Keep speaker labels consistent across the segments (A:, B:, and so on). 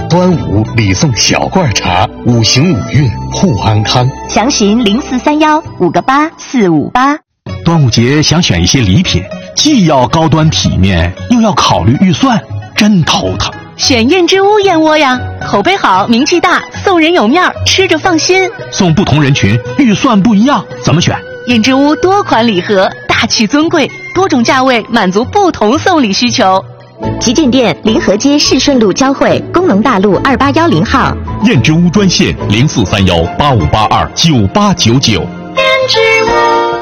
A: 端午礼送小罐茶，5行5运护安康。
B: 详询0431-58458。
C: 端午节想选一些礼品，既要高端体面，又要考虑预算，真头疼。
B: 选燕之屋燕窝呀，口碑好，名气大，送人有面，吃着放心。
C: 送不同人群，预算不一样，怎么选？
B: 燕之屋多款礼盒，大气尊贵，多种价位满足不同送礼需求。旗舰店临河街市顺路交汇，工农大路2810号。
C: 燕之屋专线043185829899。燕之屋。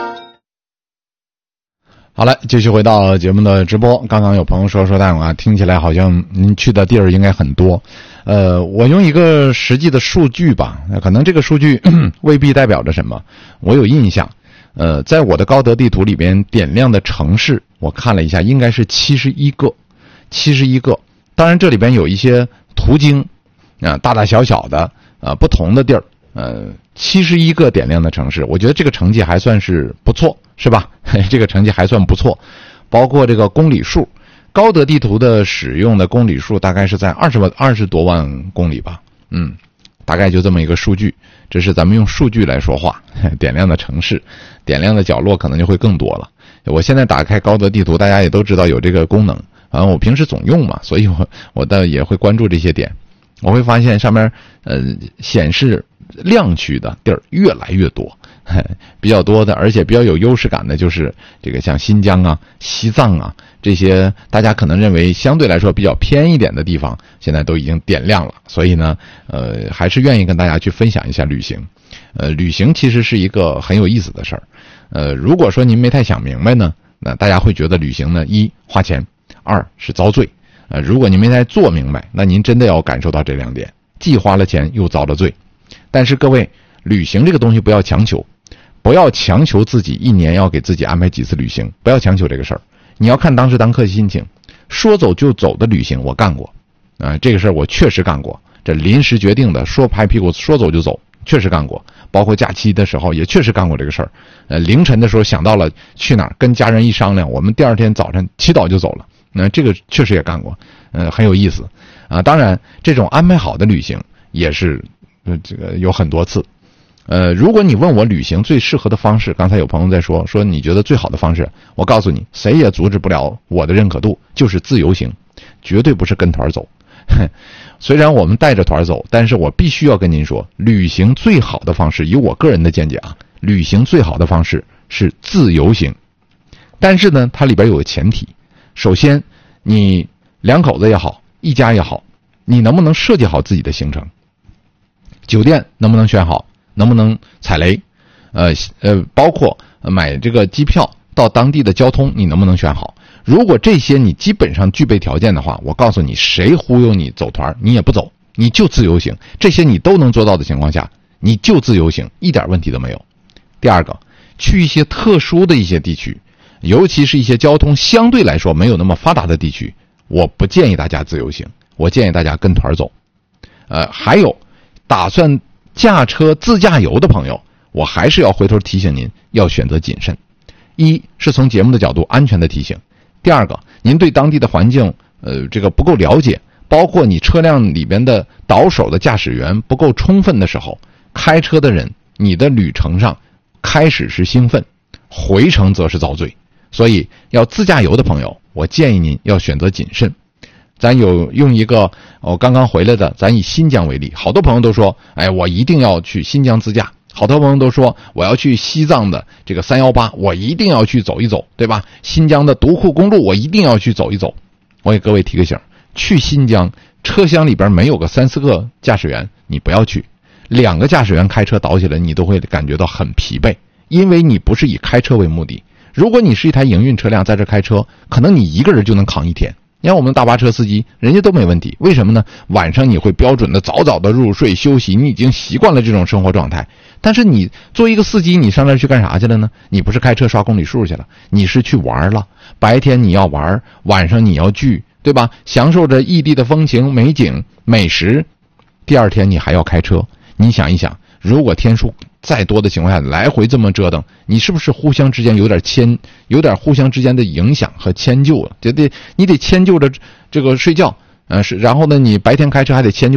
D: 好了，继续回到节目的直播。刚刚有朋友说大勇啊，听起来好像您去的地儿应该很多。我用一个实际的数据吧，可能这个数据未必代表着什么。我有印象，在我的高德地图里边点亮的城市，我看了一下，应该是71个。当然这里边有一些途经大大小小的不同的地儿，71个点亮的城市，我觉得这个成绩还算是不错，是吧？这个成绩还算不错。包括这个公里数，高德地图的使用的公里数大概是在20多万公里吧，大概就这么一个数据。这是咱们用数据来说话，点亮的城市，点亮的角落可能就会更多了。我现在打开高德地图，大家也都知道有这个功能，我平时总用嘛，所以我倒也会关注这些点。我会发现上面显示亮区的地儿越来越多，比较多的，而且比较有优势感的就是这个像新疆啊、西藏啊这些大家可能认为相对来说比较偏一点的地方，现在都已经点亮了。所以呢，还是愿意跟大家去分享一下旅行。旅行其实是一个很有意思的事儿。如果说您没太想明白呢，那大家会觉得旅行呢，一花钱，二是遭罪。如果您没太做明白，那您真的要感受到这两点，既花了钱又遭了罪。但是各位，旅行这个东西不要强求，不要强求自己一年要给自己安排几次旅行，不要强求这个事儿。你要看当时当刻的心情。说走就走的旅行我干过，这个事儿我确实干过。这临时决定的，说拍屁股说走就走，确实干过。包括假期的时候也确实干过这个事儿。凌晨的时候想到了去哪儿，跟家人一商量，我们第二天早晨起早就走了。这个确实也干过，很有意思啊。当然，这种安排好的旅行也是这个有很多次。如果你问我旅行最适合的方式，刚才有朋友在说你觉得最好的方式，我告诉你，谁也阻止不了我的认可度，就是自由行，绝对不是跟团走。虽然我们带着团走，但是我必须要跟您说，旅行最好的方式，以我个人的见解啊，旅行最好的方式是自由行。但是呢，它里边有个前提，首先你两口子也好，一家也好，你能不能设计好自己的行程？酒店能不能选好？能不能踩雷？包括买这个机票到当地的交通，你能不能选好？如果这些你基本上具备条件的话，我告诉你，谁忽悠你走团，你也不走，你就自由行。这些你都能做到的情况下，你就自由行，一点问题都没有。第二个，去一些特殊的一些地区，尤其是一些交通相对来说没有那么发达的地区，我不建议大家自由行，我建议大家跟团走。还有打算驾车自驾游的朋友，我还是要回头提醒您，要选择谨慎。一是从节目的角度安全的提醒，第二个，您对当地的环境这个不够了解，包括你车辆里边的倒手的驾驶员不够充分的时候，开车的人，你的旅程上开始是兴奋，回程则是遭罪。所以要自驾游的朋友，我建议您要选择谨慎。咱有用一个刚刚回来的，咱以新疆为例，好多朋友都说，我一定要去新疆自驾。好多朋友都说，我要去西藏的这个318，我一定要去走一走，对吧？新疆的独库公路，我一定要去走一走。我给各位提个醒，去新疆车厢里边没有个3-4个驾驶员，你不要去。2个驾驶员开车倒起来，你都会感觉到很疲惫，因为你不是以开车为目的。如果你是一台营运车辆在这开车，可能你一个人就能扛一天。你看我们大巴车司机，人家都没问题，为什么呢？晚上你会标准的早早的入睡休息，你已经习惯了这种生活状态。但是你作为一个司机，你上那儿去干啥去了呢？你不是开车刷公里数去了，你是去玩了。白天你要玩，晚上你要聚，对吧？享受着异地的风情、美景、美食。第二天你还要开车，你想一想，如果天数再多的情况下，来回这么折腾，你是不是互相之间有点互相之间的影响和迁就啊？你得迁就着这个睡觉，然后呢，你白天开车还得迁就